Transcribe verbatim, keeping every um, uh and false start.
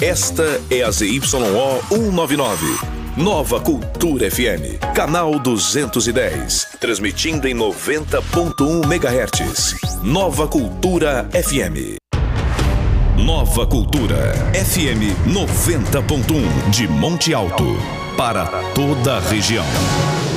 Esta é a Z Y O cento e noventa e nove. Nova Cultura F M, canal duzentos e dez, transmitindo em noventa ponto um megahertz. Nova Cultura F M. Nova Cultura F M noventa ponto um de Monte Alto, para toda a região.